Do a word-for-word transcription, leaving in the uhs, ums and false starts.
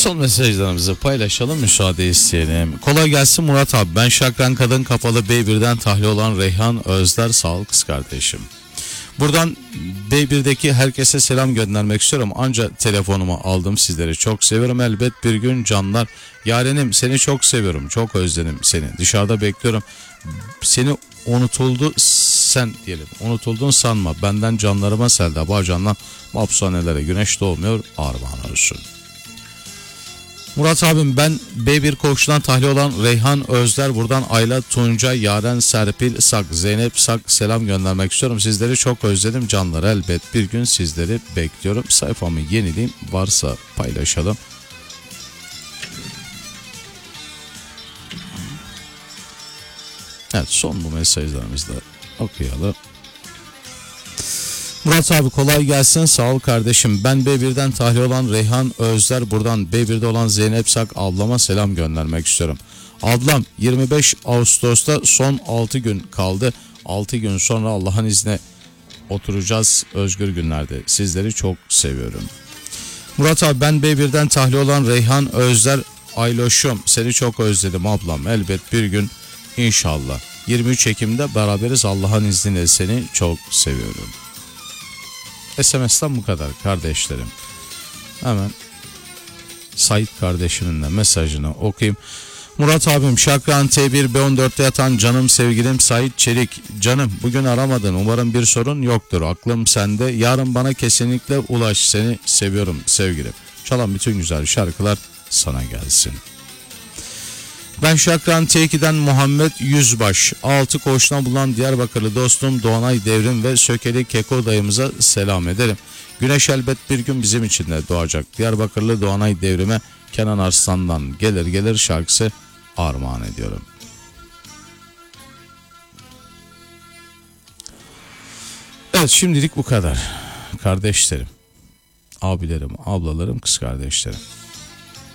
Son mesajlarımızı paylaşalım, müsaade isteyelim. Kolay gelsin Murat abi. Ben Şakran Kadın Kapalı B bir'den tahliye olan Reyhan Özler, sağ ol kız kardeşim. Buradan B bir'deki herkese selam göndermek istiyorum. Ancak telefonumu aldım, sizleri çok seviyorum. Elbet bir gün canlar. Yarenim, seni çok seviyorum. Çok özledim seni. Dışarıda bekliyorum. Seni unutuldu sen diyelim. Unutuldun sanma. Benden canlarıma selde. Bağcandan mapushanelere güneş doğmuyor. Armağan olsun. Murat abim, ben B bir koğuşundan tahliye olan Reyhan Özler, buradan Ayla, Tunca, Yaren, Serpil, Sak, Zeynep, Sak selam göndermek istiyorum. Sizleri çok özledim canlar. Elbet bir gün sizleri bekliyorum. Sayfamı yenileyim, varsa paylaşalım. Evet, son bu mesajlarımızı da okuyalım. Murat abi kolay gelsin, sağ ol kardeşim. Ben B bir'den tahliye olan Reyhan Özler, buradan B bir'de olan Zeynep Sak ablama selam göndermek istiyorum. Ablam, yirmi beş Ağustos'ta son altı gün kaldı. altı gün sonra Allah'ın izniyle oturacağız özgür günlerde. Sizleri çok seviyorum. Murat abi, ben B bir'den tahliye olan Reyhan Özler, Ayloş'um seni çok özledim ablam. Elbet bir gün inşallah. yirmi üç Ekim'de beraberiz, Allah'ın izniyle seni çok seviyorum. S M S'ten bu kadar kardeşlerim. Hemen Sait kardeşimin de mesajını okuyayım. Murat abim, Şakran T bir B on dört'te yatan canım sevgilim Sait Çelik. Canım, bugün aramadın, umarım bir sorun yoktur. Aklım sende, yarın bana kesinlikle ulaş, seni seviyorum sevgilim. Çalan bütün güzel şarkılar sana gelsin. Ben Şakran T iki'den Muhammed Yüzbaş. Altı koğuşuna bulunan Diyarbakırlı dostum Doğanay Devrim ve Sökeli Keko dayımıza selam ederim. Güneş elbet bir gün bizim için de doğacak. Diyarbakırlı Doğanay Devrim'e Kenan Arslan'dan Gelir Gelir şarkısı armağan ediyorum. Evet, şimdilik bu kadar. Kardeşlerim, abilerim, ablalarım, kız kardeşlerim.